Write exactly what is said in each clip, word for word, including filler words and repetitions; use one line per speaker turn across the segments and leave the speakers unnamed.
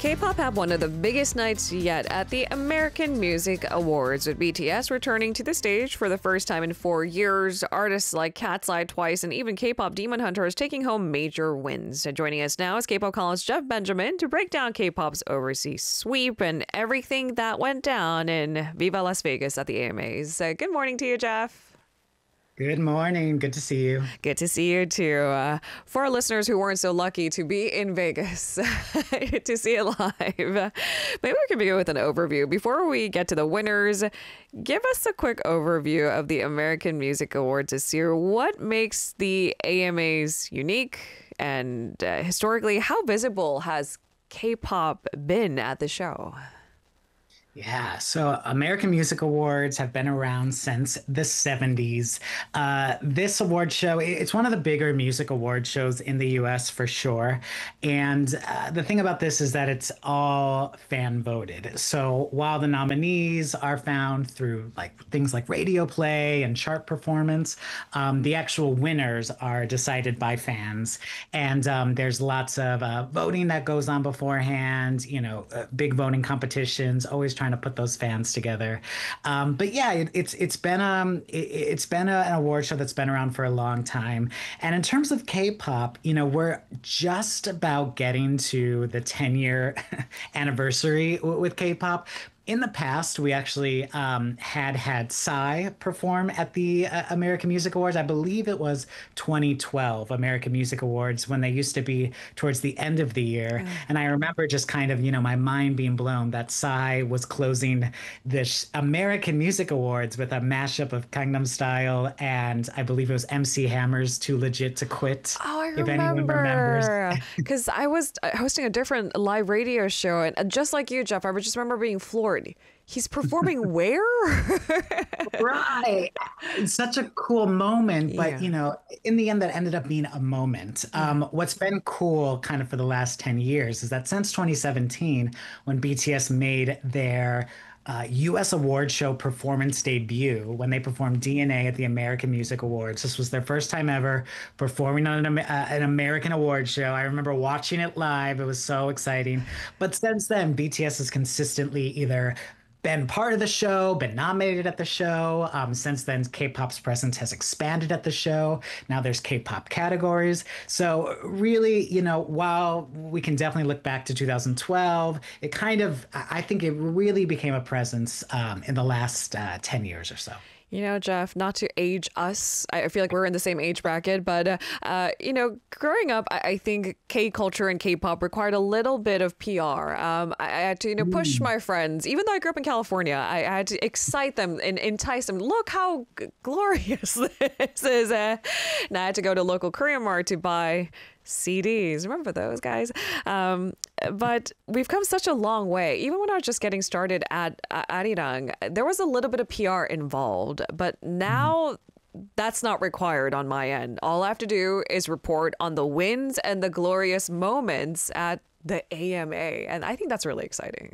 K-pop had one of the biggest nights yet at the American Music Awards, with B T S returning to the stage for the first time in four years. Artists like Cat's Eye twice and even K-pop Demon Hunters taking home major wins. Joining us now is K-pop columnist Jeff Benjamin to break down K-pop's overseas sweep and everything that went down in Viva Las Vegas at the A M As. Uh, good morning to you, Jeff.
Good morning. Good to see you.
Good to see you too. Uh, for our listeners who weren't so lucky to be in Vegas to see it live, maybe we can begin with an overview. Before we get to the winners, give us a quick overview of the American Music Awards this year. What makes the A M As unique? And uh, historically, how visible has K-pop been at the show?
Yeah, so American Music Awards have been around since the seventies. Uh, this award show, it's one of the bigger music award shows in the U S for sure. And uh, the thing about this is that it's all fan voted. So while the nominees are found through like things like radio play and chart performance, um, the actual winners are decided by fans. And um, there's lots of uh, voting that goes on beforehand, you know, uh, big voting competitions, always trying to put those fans together. Um, but yeah, it, it's it's been um it, it's been a, an award show that's been around for a long time. And in terms of K-pop, you know, we're just about getting to the ten year anniversary w- with K-pop. In the past, we actually um, had had Psy perform at the uh, American Music Awards. I believe it was twenty twelve American Music Awards, when they used to be towards the end of the year. Mm. And I remember just kind of, you know, my mind being blown that Psy was closing this American Music Awards with a mashup of Gangnam Style and I believe it was M C Hammer's Too Legit to Quit.
Oh, I
if
remember.
anyone remembers.
Because I was hosting a different live radio show, and just like you, Jeff, I just remember being floored. He's performing where?
Right. It's such a cool moment. But,
Yeah.
you know, in the end, that ended up being a moment. Um, what's been cool kind of for the last ten years is that since twenty seventeen, when B T S made their uh, U S award show performance debut, when they performed D N A at the American Music Awards. This was their first time ever performing on an, uh, an American award show. I remember watching it live. It was so exciting. But since then, B T S has consistently either been part of the show, been nominated at the show. Um, since then, K-pop's presence has expanded at the show. Now there's K-pop categories. So really, you know, while we can definitely look back to two thousand twelve, it kind of, I think it really became a presence um, in the last uh, ten years or so.
You know, Jeff, not to age us, I feel like we're in the same age bracket, but, uh, uh, you know, growing up, I, I think K-culture and K-pop required a little bit of P R. Um, I, I had to, you know, push mm. my friends, even though I grew up in California, I, I had to excite them and entice them. Look how g- glorious this is. Uh, and I had to go to local Korean Mart to buy C Ds. Remember those, guys? Um, but we've come such a long way. Even when I was just getting started at uh, Arirang, there was a little bit of P R involved, but now mm. that's not required on my end. All I have to do is report on the wins and the glorious moments at the A M A. And I think that's really exciting.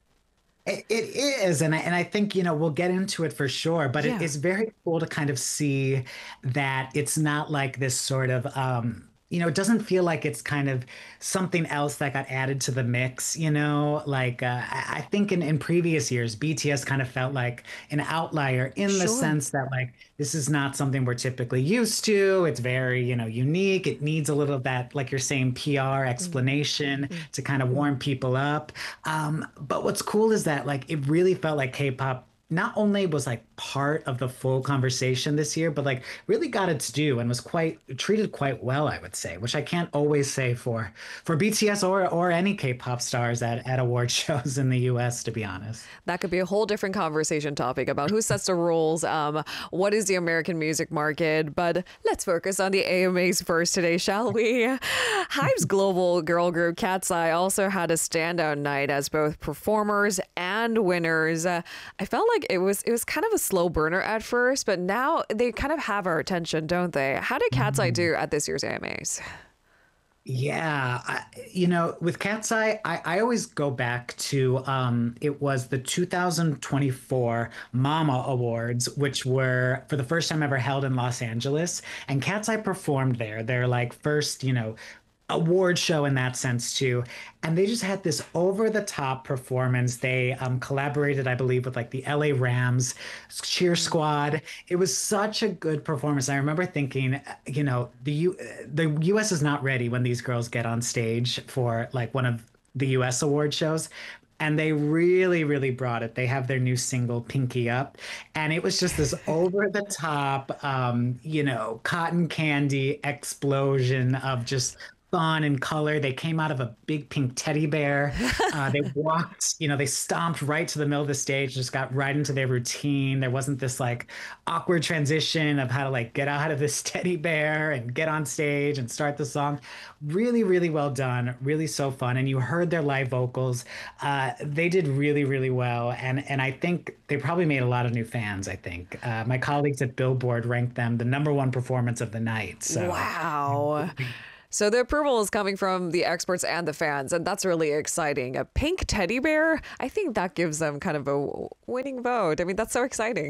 It, it is. And I, and I think, you know, we'll get into it for sure, but
yeah.
it, it's very cool to kind of see that it's not like this sort of, um, you know, it doesn't feel like it's kind of something else that got added to the mix, you know, like uh, I think in, in previous years, B T S kind of felt like an outlier in sure. the sense that like, this is not something we're typically used to. It's very, you know, unique. It needs a little of that, like you're saying, P R explanation mm-hmm. to kind of warm people up. Um, but what's cool is that like, it really felt like K-pop not only was like part of the full conversation this year, but like really got its due and was quite treated quite well, I would say, which I can't always say for for B T S or or any K-pop stars at, at award shows in the U S, to be honest.
That could be a whole different conversation topic about who sets the rules, um, what is the American music market, but let's focus on the A M As first today, shall we? Hybe's global girl group Cat's Eye also had a standout night as both performers and winners. Uh, I felt like it was it was kind of a slow burner at first, but now they kind of have our attention, don't they? How did Cat's Eye do at this year's A M As?
Yeah, I, you know, with Cat's Eye, I, I always go back to um, it was the two thousand twenty-four Mama Awards, which were for the first time ever held in Los Angeles, and Cat's Eye performed there. They're like first, you know, award show in that sense too. And they just had this over the top performance. They um, collaborated, I believe, with like the L A Rams cheer squad. It was such a good performance. I remember thinking, you know, the U the U S is not ready when these girls get on stage for like one of the U S award shows. And they really, really brought it. They have their new single, Pinky Up. And it was just this over the top, um, you know, cotton candy explosion of just fun and color. They came out of a big pink teddy bear. Uh, they walked, you know, they stomped right to the middle of the stage, just got right into their routine. There wasn't this like awkward transition of how to like get out of this teddy bear and get on stage and start the song. Really, really well done. Really so fun. And you heard their live vocals. Uh, they did really, really well. And and I think they probably made a lot of new fans, I think. Uh, my colleagues at Billboard ranked them the number one performance of the night. So
wow. So the approval is coming from the experts and the fans, and that's really exciting. A pink teddy bear, I think that gives them kind of a winning vote. I mean, that's so exciting.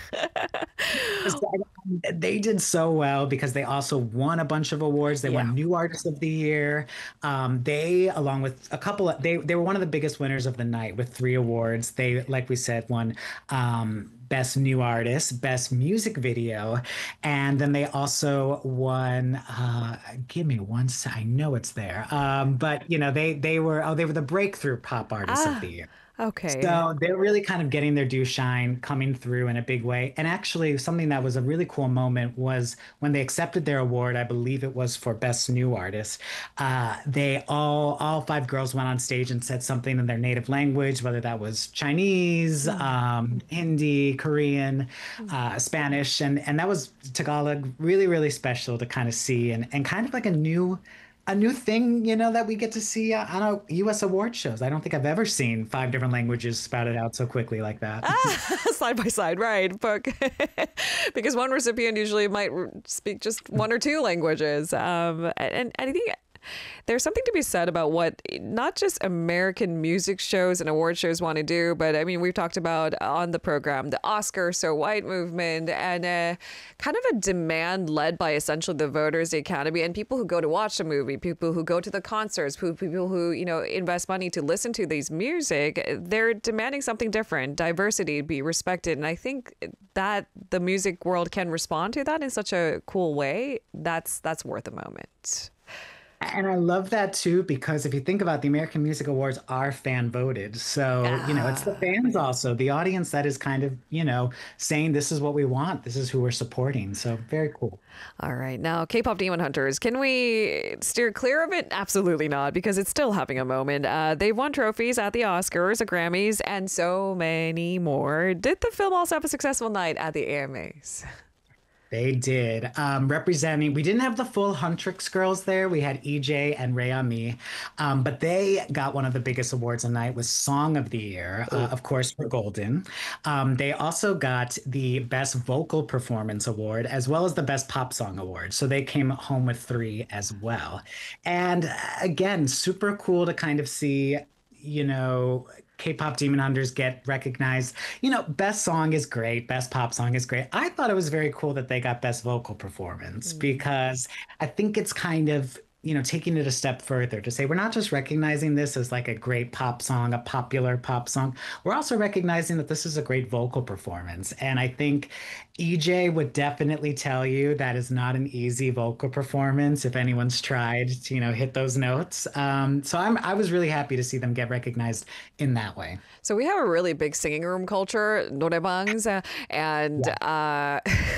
They did so well because they also won a bunch of awards. They
Yeah.
won New Artist of the Year. Um, they, along with a couple of, they they were one of the biggest winners of the night with three awards. They, like we said, won um, Best New Artist, Best Music Video, and then they also won. Uh, give me one sec. I know it's there, um, but you know they they were oh they were the Breakthrough Pop Artist of
Ah,
the Year.
okay.
So they're really kind of getting their due shine, coming through in a big way. And actually, something that was a really cool moment was when they accepted their award. I believe it was for Best New Artist. Uh, they all, all five girls went on stage and said something in their native language, whether that was Chinese, um, Hindi, Korean, uh, Spanish, and and that was Tagalog. Really, really special to kind of see, and and kind of like a new a new thing, you know, that we get to see uh, on a U S award shows. I don't think I've ever seen five different languages spouted out so quickly like that.
Ah, side by side, right? But because one recipient usually might speak just one or two languages, um, and, and I think there's something to be said about what not just American music shows and award shows want to do, but I mean, we've talked about on the program the Oscar So White movement and uh, kind of a demand led by essentially the voters, the Academy, and people who go to watch the movie, people who go to the concerts, who, people who, you know, invest money to listen to these music. They're demanding something different, diversity be respected. And I think that the music world can respond to that in such a cool way. That's that's worth a moment.
And I love that too, because if you think about the American Music Awards are fan voted. So, you know, it's the fans also, the audience that is kind of, you know, saying this is what we want. This is who we're supporting. So very cool.
All right. Now, K-pop Demon Hunters, can we steer clear of it? Absolutely not, because it's still having a moment. Uh, they've won trophies at the Oscars, the Grammys, and so many more. Did the film also have a successful night at the A M As?
They did. Um, representing, we didn't have the full Huntrix girls there. We had E J and Rhea Mi, um, but they got one of the biggest awards of the night with Song of the Year, uh, of course, for Golden. Um, they also got the Best Vocal Performance Award, as well as the Best Pop Song Award. So they came home with three as well. And uh, again, super cool to kind of see, you know, K-pop Demon Hunters get recognized. You know, best song is great, best pop song is great. I thought it was very cool that they got best vocal performance, because I think it's kind of, you know, taking it a step further to say we're not just recognizing this as like a great pop song, a popular pop song. We're also recognizing that this is a great vocal performance. And I think E J would definitely tell you that is not an easy vocal performance if anyone's tried to, you know, hit those notes. Um, so I'm I was really happy to see them get recognized in that way.
So we have a really big singing room culture, norebangs, uh, and uh,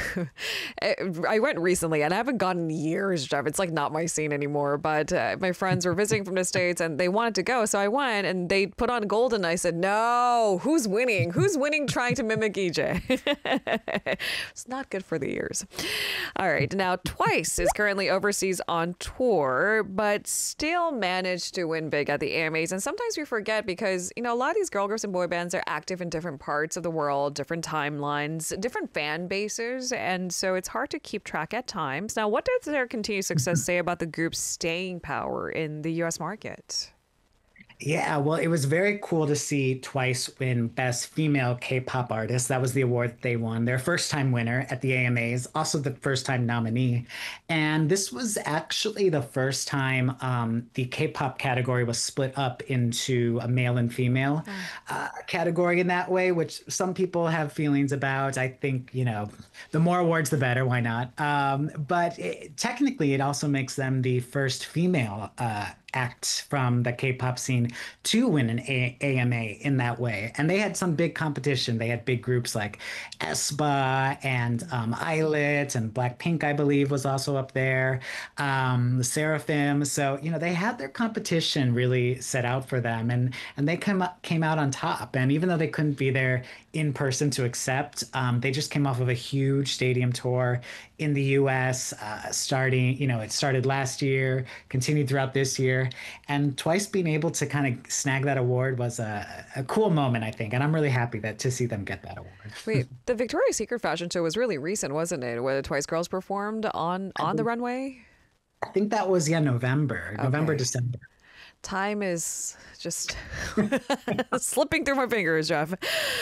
I went recently, and I haven't gone in years, Jeff. It's like not my scene anymore. But uh, my friends were visiting from the States, and they wanted to go, so I went, and they put on Golden. I said, "No, who's winning? Who's winning? Trying to mimic E J." It's not good for the ears. All right, now Twice is currently overseas on tour, but still managed to win big at the A M As. And sometimes we forget because, you know, a lot of these girl groups and boy bands are active in different parts of the world, different timelines, different fan bases. And so it's hard to keep track at times. Now, what does their continued success say about the group's staying power in the U S market?
Yeah, well, it was very cool to see Twice win Best Female K-pop Artist. That was the award that they won. Their first time winner at the A M As, also the first time nominee. And this was actually the first time um, the K-pop category was split up into a male and female
Oh.
uh, category in that way, which some people have feelings about. I think, you know, the more awards, the better. Why not? Um, but it, technically, it also makes them the first female uh, act from the K-pop scene to win an A- AMA in that way. And they had some big competition. They had big groups like aespa and um, Islet and Blackpink, I believe, was also up there. Um, the Seraphim. So, you know, they had their competition really set out for them, and and they came up, came out on top. And even though they couldn't be there in person to accept, um, they just came off of a huge stadium tour in the U S, uh, starting, you know, it started last year, continued throughout this year, and Twice being able to kind of snag that award was a, a cool moment, I think. And I'm really happy that to see them get that award.
Wait, the Victoria's Secret fashion show was really recent, wasn't it? Where the Twice girls performed on
I
on the
think,
runway.
I think that was, yeah, November, November,
Okay.
December.
Time is just slipping through my fingers, Jeff.